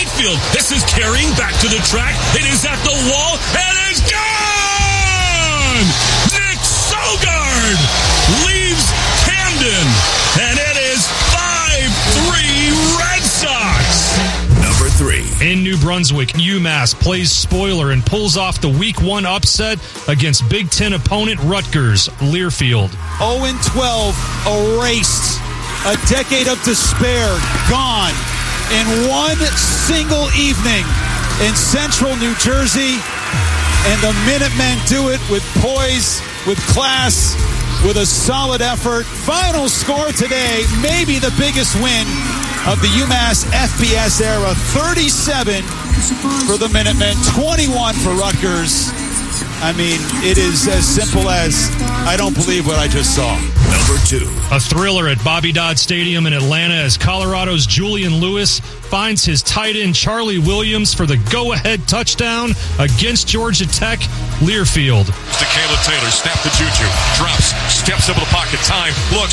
right field. This is carrying back to the track. It is at the wall and is gone! Nick Sogard leaves Camden, and it is 5-3 Red Sox. Number 3. In New Brunswick, UMass plays spoiler and pulls off the Week 1 upset against Big Ten opponent Rutgers, Learfield. 0-12, erased. A decade of despair, gone in one single evening in central New Jersey. And the Minutemen do it with poise, with class, with a solid effort. Final score today, maybe the biggest win of the UMass FBS era. 37 for the Minutemen, 21 for Rutgers. I mean, it is as simple as, I don't believe what I just saw. Number 2. A thriller at Bobby Dodd Stadium in Atlanta as Colorado's Julian Lewis finds his tight end Charlie Williams for the go-ahead touchdown against Georgia Tech, Learfield. To Caleb Taylor, snap to Juju, drops, steps into the pocket, time, looks,